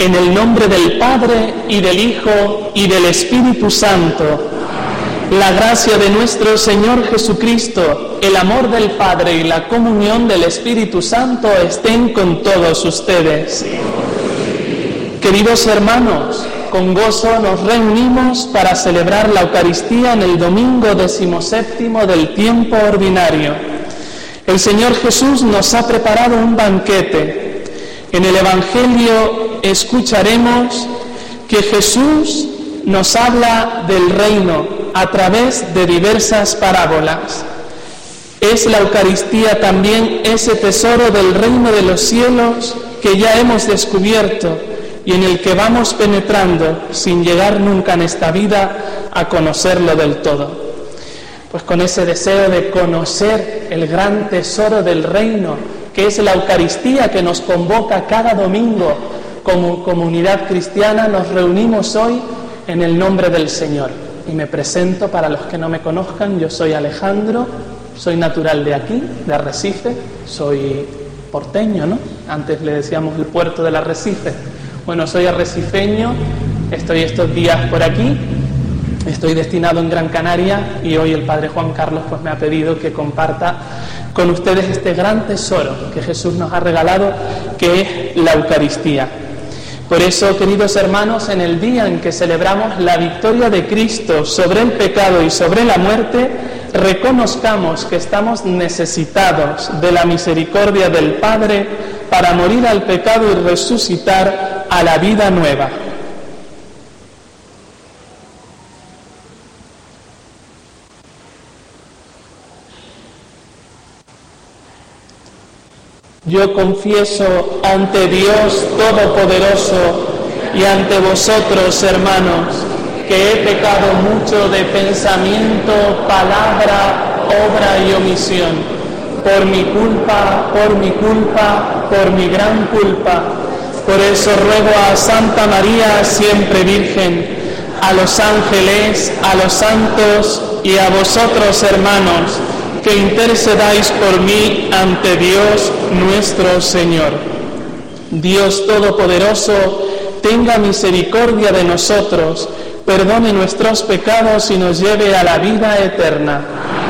En el nombre del Padre, y del Hijo, y del Espíritu Santo. La gracia de nuestro Señor Jesucristo, el amor del Padre y la comunión del Espíritu Santo estén con todos ustedes. Queridos hermanos, con gozo nos reunimos para celebrar la Eucaristía en el domingo 17º del tiempo ordinario. El Señor Jesús nos ha preparado un banquete. En el Evangelio escucharemos que Jesús nos habla del reino a través de diversas parábolas. Es la Eucaristía también ese tesoro del reino de los cielos que ya hemos descubierto y en el que vamos penetrando sin llegar nunca en esta vida a conocerlo del todo. Pues con ese deseo de conocer el gran tesoro del reino, que es la Eucaristía que nos convoca cada domingo como comunidad cristiana, nos reunimos hoy en el nombre del Señor. Y me presento para los que no me conozcan, yo soy Alejandro, soy natural de aquí, de Arrecife, soy porteño, ¿no? Antes le decíamos el puerto del Arrecife. Bueno, soy arrecifeño, estoy estos días por aquí, estoy destinado en Gran Canaria y hoy el Padre Juan Carlos pues me ha pedido que comparta con ustedes este gran tesoro que Jesús nos ha regalado, que es la Eucaristía. Por eso, queridos hermanos, en el día en que celebramos la victoria de Cristo sobre el pecado y sobre la muerte, reconozcamos que estamos necesitados de la misericordia del Padre para morir al pecado y resucitar a la vida nueva. Yo confieso ante Dios Todopoderoso y ante vosotros, hermanos, que he pecado mucho de pensamiento, palabra, obra y omisión, por mi culpa, por mi gran culpa. Por eso ruego a Santa María, siempre Virgen, a los ángeles, a los santos y a vosotros, hermanos, que intercedáis por mí ante Dios nuestro Señor. Dios Todopoderoso, tenga misericordia de nosotros, perdone nuestros pecados y nos lleve a la vida eterna.